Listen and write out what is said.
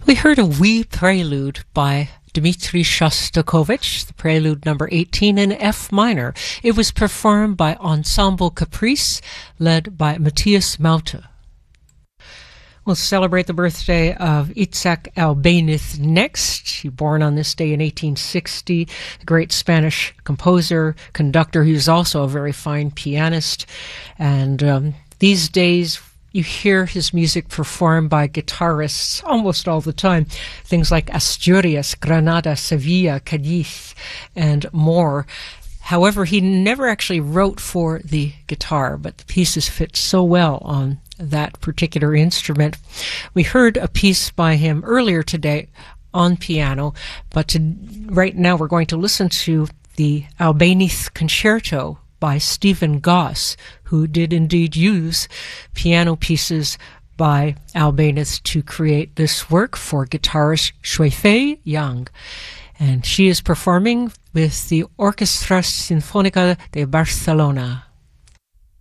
We heard a wee prelude by Dmitri Shostakovich, the prelude number 18 in F minor. It was performed by Ensemble Caprice, led by Matthias Maute. We'll celebrate the birthday of Isaac Albéniz next. He was born on this day in 1860, the great Spanish composer, conductor. He was also a very fine pianist. And these days, you hear his music performed by guitarists almost all the time. Things like Asturias, Granada, Sevilla, Cadiz, and more. However, he never actually wrote for the guitar, but the pieces fit so well on that particular instrument. We heard a piece by him earlier today on piano, but right now we're going to listen to the Albéniz Concerto by Stephen Goss, who did indeed use piano pieces by Albéniz to create this work for guitarist Shuifei Yang. And she is performing with the Orquestra Sinfónica de Barcelona.